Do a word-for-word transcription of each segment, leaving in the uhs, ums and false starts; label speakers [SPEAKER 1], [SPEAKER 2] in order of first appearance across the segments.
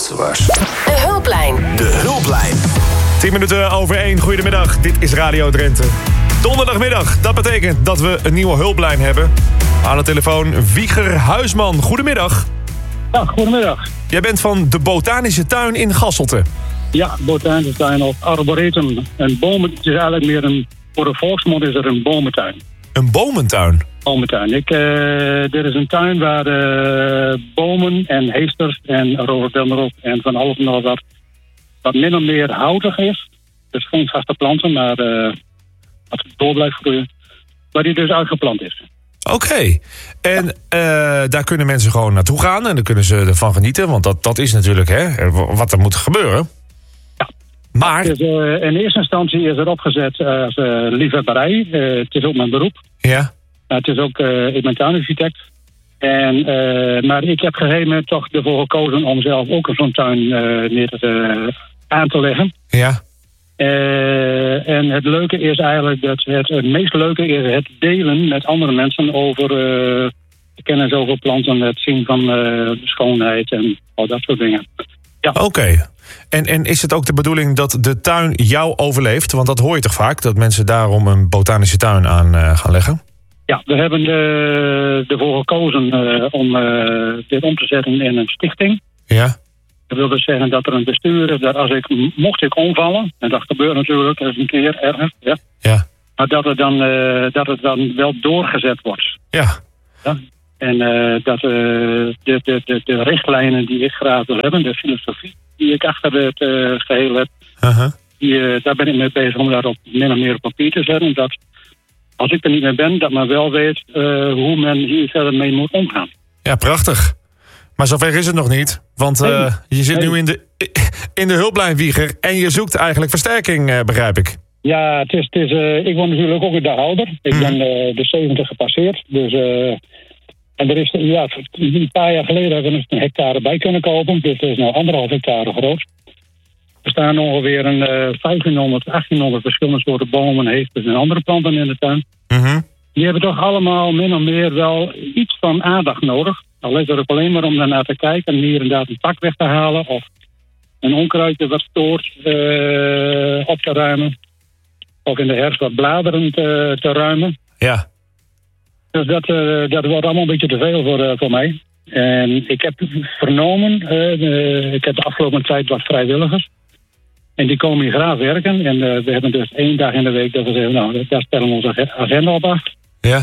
[SPEAKER 1] laatste was.
[SPEAKER 2] De hulplijn.
[SPEAKER 1] De hulplijn.
[SPEAKER 3] tien minuten over één. Goedemiddag, dit is Radio Drenthe. Donderdagmiddag, dat betekent dat we een nieuwe hulplijn hebben. Aan de telefoon Wieger Huisman. Goedemiddag.
[SPEAKER 4] Ja, goedemiddag.
[SPEAKER 3] Jij bent van de Botanische Tuin in Gasselte.
[SPEAKER 4] Ja, Botanische Tuin of Arboretum. Een bomen, het is eigenlijk meer een, voor de volksmond is er een bomentuin.
[SPEAKER 3] Een bomentuin?
[SPEAKER 4] Bomentuin. Ik, uh, er is een tuin waar uh, bomen en heesters en rhododendron en van alles en nog wat, wat min of meer houtig is. Dus geen vaste planten, maar uh, wat door blijft groeien. Waar die dus uitgeplant is.
[SPEAKER 3] Oké. Okay. En uh, daar kunnen mensen gewoon naartoe gaan en dan kunnen ze ervan genieten. Want dat, dat is natuurlijk hè, wat er moet gebeuren.
[SPEAKER 4] Ja.
[SPEAKER 3] Maar...
[SPEAKER 4] Dus, uh, in eerste instantie is er opgezet als uh, liefhebberij. Uh, het is ook mijn beroep.
[SPEAKER 3] Ja.
[SPEAKER 4] Uh, het is ook, uh, ik ben tuinarchitect. En, uh, maar ik heb gegeven moment toch ervoor gekozen om zelf ook zo'n tuin uh, neer te, uh, aan te leggen.
[SPEAKER 3] Ja.
[SPEAKER 4] Uh, en het leuke is eigenlijk dat het, het meest leuke is het delen met andere mensen over uh, de kennis over planten, het zien van uh, schoonheid en al dat soort dingen. Ja.
[SPEAKER 3] Oké. Okay. En, en is het ook de bedoeling dat de tuin jou overleeft? Want dat hoor je toch vaak, dat mensen daarom een botanische tuin aan uh, gaan leggen?
[SPEAKER 4] Ja, we hebben uh, ervoor gekozen uh, om uh, dit om te zetten in een stichting.
[SPEAKER 3] Ja.
[SPEAKER 4] Dat wil dus zeggen dat er een bestuur is dat als ik, mocht ik omvallen, en dat gebeurt natuurlijk eens een keer ergens, ja.
[SPEAKER 3] Ja.
[SPEAKER 4] Maar dat het dan, uh, dat het dan wel doorgezet wordt.
[SPEAKER 3] Ja.
[SPEAKER 4] Ja. En uh, dat uh, de, de, de, de richtlijnen die ik graag wil hebben, de filosofie die ik achter het uh, geheel heb,
[SPEAKER 3] uh-huh.
[SPEAKER 4] die, uh, daar ben ik mee bezig om dat op min of meer op papier te zetten. Dat als ik er niet meer ben, dat men wel weet uh, hoe men hier verder mee moet omgaan.
[SPEAKER 3] Ja, prachtig. Maar zover is het nog niet. Want uh, nee. je zit nee. nu in de, in de hulplijn, Wieger. En je zoekt eigenlijk versterking, uh, begrijp ik.
[SPEAKER 4] Ja, het is, het is, uh, ik word natuurlijk ook een dag ouder. Ik hmm. ben uh, de zeventig gepasseerd. Dus, uh, en er is, ja, een paar jaar geleden hebben we een hectare bij kunnen kopen. Dus het is nou anderhalf hectare groot. Er staan ongeveer een uh, vijftienhonderd, achttienhonderd verschillende soorten bomen, heesters en andere planten in de tuin.
[SPEAKER 3] Mm-hmm.
[SPEAKER 4] Die hebben toch allemaal min of meer wel iets van aandacht nodig. Al is het ook alleen maar om daarnaar te kijken en hier en daar een tak weg te halen of een onkruidje wat stoort uh, op te ruimen. Of in de herfst wat bladeren te, te ruimen.
[SPEAKER 3] Ja.
[SPEAKER 4] Dus dat, uh, dat wordt allemaal een beetje te veel voor, uh, voor mij. En ik heb vernomen, uh, uh, ik heb de afgelopen tijd wat vrijwilligers. En die komen hier graag werken. En uh, we hebben dus één dag in de week dat we zeggen, nou, daar stellen we onze agenda op af.
[SPEAKER 3] Ja.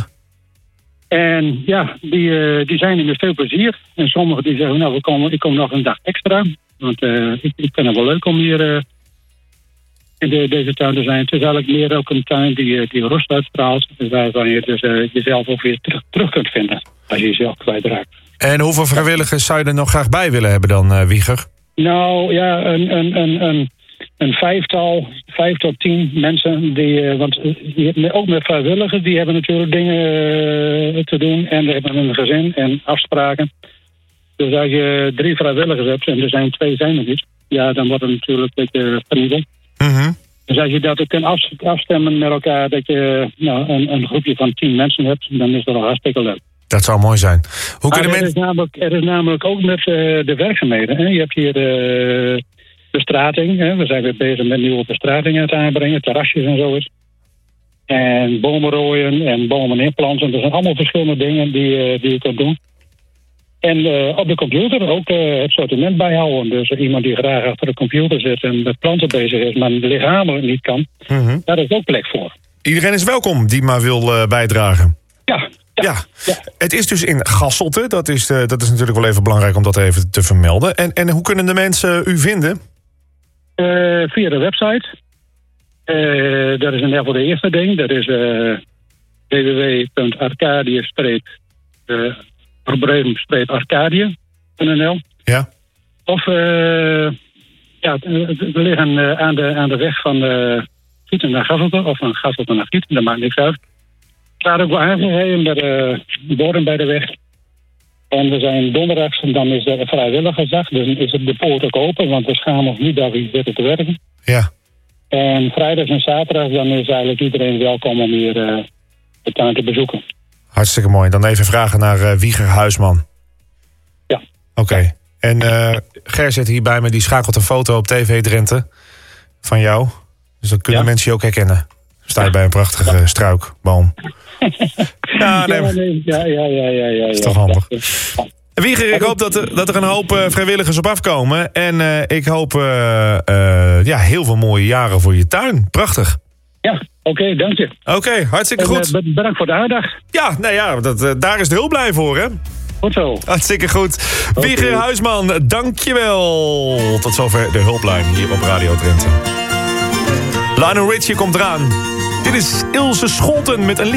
[SPEAKER 4] En ja, die, uh, die zijn hier met veel plezier. En sommigen die zeggen, nou, we komen, ik kom nog een dag extra. Want uh, ik, ik vind het wel leuk om hier uh, in de, deze tuin te zijn. Het is eigenlijk meer ook een tuin die, die rust uitstraalt. Waarvan je dus, uh, jezelf ook weer terug, terug kunt vinden. Als je jezelf kwijtraakt.
[SPEAKER 3] En hoeveel vrijwilligers zou je er nog graag bij willen hebben dan, uh, Wieger?
[SPEAKER 4] Nou ja, een, een, een, een, een vijftal, vijf tot tien mensen. Die, uh, want die, ook met vrijwilligers, die hebben natuurlijk dingen uh, te doen. En die hebben een gezin en afspraken. Dus als je drie vrijwilligers hebt en er zijn twee zijn er niet. Ja, dan wordt het natuurlijk een beetje penibel.
[SPEAKER 3] Mm-hmm.
[SPEAKER 4] Dus als je dat kunt afstemmen met elkaar, dat je nou, een, een groepje van tien mensen hebt, dan is dat al hartstikke leuk.
[SPEAKER 3] Dat zou mooi zijn. Hoe
[SPEAKER 4] maar
[SPEAKER 3] kunnen
[SPEAKER 4] er,
[SPEAKER 3] mensen...
[SPEAKER 4] is namelijk, er is namelijk ook met uh, de werkzaamheden. Hè? Je hebt hier de bestrating. Hè? We zijn weer bezig met nieuwe bestratingen aan het aanbrengen. Terrasjes en zo is. En bomen rooien en bomen inplanten. Dat zijn allemaal verschillende dingen die, uh, die je kunt doen. En uh, op de computer ook uh, het sortiment bijhouden. Dus iemand die graag achter de computer zit en met planten bezig is, maar lichamelijk niet kan. Mm-hmm. Daar is ook plek voor.
[SPEAKER 3] Iedereen is welkom die maar wil uh, bijdragen.
[SPEAKER 4] Ja.
[SPEAKER 3] Ja. Ja. ja, het is dus in Gasselte. Dat is, uh, dat is natuurlijk wel even belangrijk om dat even te vermelden. En, en hoe kunnen de mensen u vinden?
[SPEAKER 4] Uh, via de website. Uh, dat is in ieder geval de eerste ding. Dat is uh, w w w punt arcadie arcadie punt n l.
[SPEAKER 3] Ja.
[SPEAKER 4] Of uh, ja, we liggen uh, aan, de, aan de weg van uh, Gieten naar Gasselte. Of van Gasselte naar Gieten. Dat maakt niks uit. Het staat ook wel aangegeven met uh, borden bij de weg. En we zijn donderdags, en dan is er een vrijwilligersdag. Dus is het de poort ook open, want we schamen ons niet dat we hier zitten te werken.
[SPEAKER 3] Ja.
[SPEAKER 4] En vrijdag en zaterdag, dan is eigenlijk iedereen welkom om hier uh, de tuin te bezoeken.
[SPEAKER 3] Hartstikke mooi. Dan even vragen naar uh, Wieger Huisman.
[SPEAKER 4] Ja.
[SPEAKER 3] Oké. Okay. En uh, Ger zit hier bij me, die schakelt een foto op T V Drenthe van jou. Dus dan kunnen
[SPEAKER 4] Ja.
[SPEAKER 3] mensen je ook herkennen. Sta je bij een prachtige struikboom. Ja, nee,
[SPEAKER 4] Ja, nee, ja, ja, ja, ja, ja.
[SPEAKER 3] is toch handig. Wieger, ik hoop dat er, dat er een hoop uh, vrijwilligers op afkomen. En uh, ik hoop uh, uh, ja, heel veel mooie jaren voor je tuin. Prachtig.
[SPEAKER 4] Ja, oké, okay, dank je.
[SPEAKER 3] Oké, okay, hartstikke
[SPEAKER 4] En,
[SPEAKER 3] goed.
[SPEAKER 4] uh, bedankt voor de aandacht.
[SPEAKER 3] Ja, nou ja, dat, uh, daar is de heel blij voor, hè?
[SPEAKER 4] Goed zo.
[SPEAKER 3] Hartstikke goed. Okay. Wieger Huisman, dankjewel. Tot zover de hulplijn hier op Radio Drenthe. Lionel Richie komt eraan. Dit is Ilse Scholten met een liedje.